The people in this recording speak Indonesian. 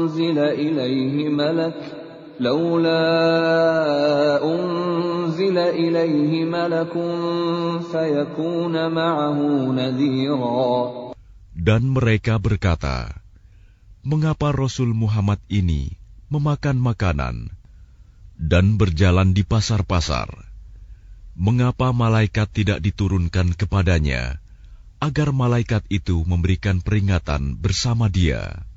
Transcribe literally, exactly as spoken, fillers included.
أنزل إليه ملك لولا أنزل إليه ملك فيكون معه نذيرا. Dan mereka berkata, mengapa Rasul Muhammad ini memakan makanan dan berjalan di pasar-pasar? Mengapa malaikat tidak diturunkan kepadanya, agar malaikat itu memberikan peringatan bersama dia?